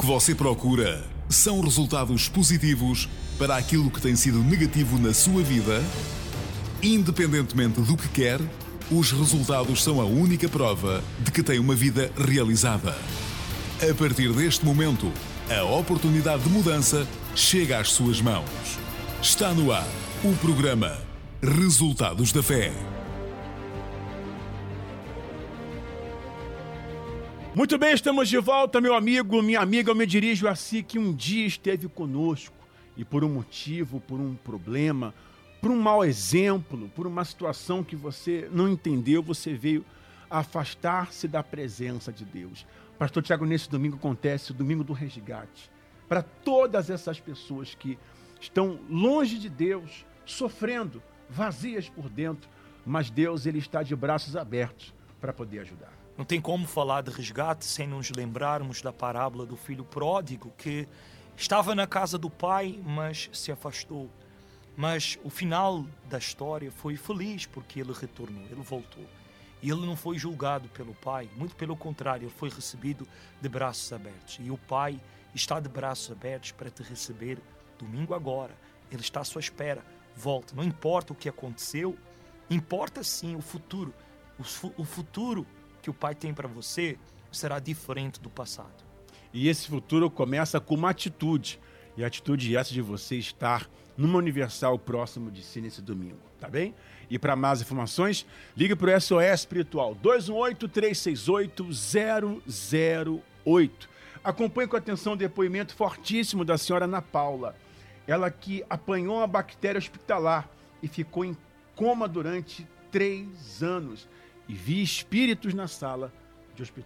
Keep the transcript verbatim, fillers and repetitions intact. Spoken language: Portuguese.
você procura são resultados positivos para aquilo que tem sido negativo na sua vida? Independentemente do que quer, os resultados são a única prova de que tem uma vida realizada. A partir deste momento, a oportunidade de mudança chega às suas mãos. Está no ar o programa Resultados da Fé. Muito bem, estamos de volta, meu amigo, minha amiga. Eu me dirijo a si que um dia esteve conosco e por um motivo, por um problema, por um mau exemplo, por uma situação que você não entendeu, você veio afastar-se da presença de Deus. Pastor Tiago, nesse domingo acontece o domingo do resgate. Para todas essas pessoas que estão longe de Deus, sofrendo, vazias por dentro, mas Deus ele está de braços abertos para poder ajudar. Não tem como falar de resgate sem nos lembrarmos da parábola do filho pródigo que estava na casa do pai, mas se afastou. Mas o final da história foi feliz porque ele retornou, ele voltou. E ele não foi julgado pelo pai, muito pelo contrário, ele foi recebido de braços abertos. E o pai está de braços abertos para te receber domingo agora. Ele está à sua espera. Volta, não importa o que aconteceu, importa sim o futuro. O, fu- o futuro que o pai tem para você será diferente do passado. E esse futuro começa com uma atitude. E a atitude é essa de você estar numa Universal próximo de si nesse domingo, tá bem? E para mais informações, ligue para o S O S Espiritual dois um oito, três seis oito, zero zero oito. Acompanhe com atenção o depoimento fortíssimo da senhora Ana Paula. Ela que apanhou a bactéria hospitalar e ficou em coma durante três anos. E vi espíritos na sala de hospital.